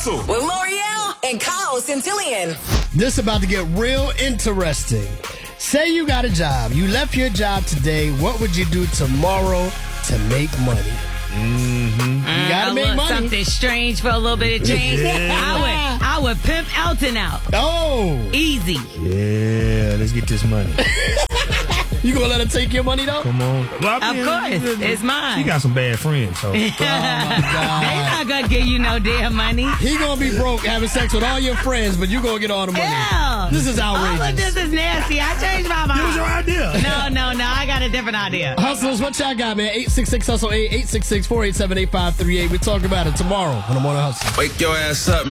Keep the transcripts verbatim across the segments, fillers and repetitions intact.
Hustle with L'Oreal and Kyle Centillion. This about to get real interesting. Say you got a job. You left your job today. What would you do tomorrow to make money? Mm-hmm. You gotta uh, make look, money. Something strange for a little bit of change. Yeah. I would, I would pimp Elton out. Oh, easy. Yeah, let's get this money. You gonna let her take your money though? Come on. Well, Of course, it's mine. She got some bad friends, so. Oh my God. They not gonna give you no damn money. He gonna be broke having sex with all your friends, but you gonna get all the money. Yeah. This is All outrageous. of this is nasty. I changed my mind. What was your idea? No, no, no. I got a different idea. Hustlers, what y'all got, man? eight six six hustle eight, eight six six, four eight seven, eight five three eight. We'll talk about it tomorrow on the Morning Hustle. Wake your ass up.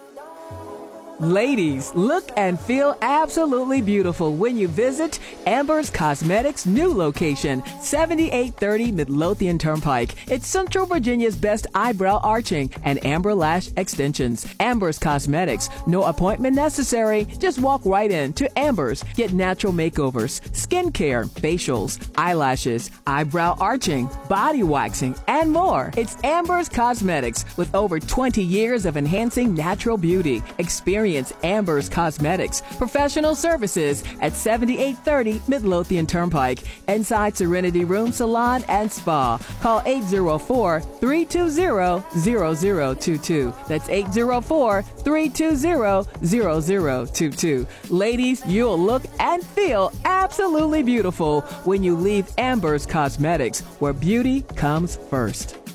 Ladies, look and feel absolutely beautiful when you visit Amber's Cosmetics' new location, seventy-eight thirty Midlothian Turnpike. It's Central Virginia's best eyebrow arching and amber lash extensions. Amber's Cosmetics. No appointment necessary. Just walk right in to Amber's. Get natural makeovers, skincare, facials, eyelashes, eyebrow arching, body waxing, and more. It's Amber's Cosmetics with over twenty years of enhancing natural beauty. Experience Amber's Cosmetics. Professional services at seventy-eight thirty Midlothian Turnpike. Inside Serenity Room Salon and Spa. Call eight zero four, three two zero, zero zero two two. That's eight zero four, three two zero, zero zero two two. Ladies, you'll look and feel absolutely beautiful when you leave Amber's Cosmetics, where beauty comes first.